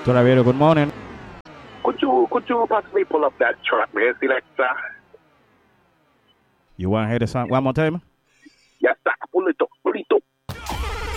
Toravero, good morning. Could you possibly pull up that track there, selector? You want to hear the song one more time?